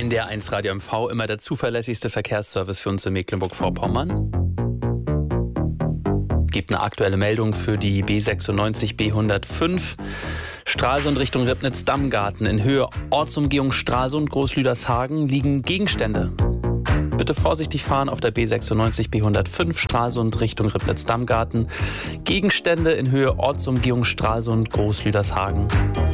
NDR1 Radio MV, immer der zuverlässigste Verkehrsservice für uns in Mecklenburg-Vorpommern. Gibt eine aktuelle Meldung für die B96 B105 Stralsund Richtung Ribnitz-Dammgarten. In Höhe Ortsumgehung Stralsund Großlüdershagen liegen Gegenstände. Bitte vorsichtig fahren auf der B96 B105 Stralsund Richtung Ribnitz-Dammgarten. Gegenstände in Höhe Ortsumgehung Stralsund Großlüdershagen.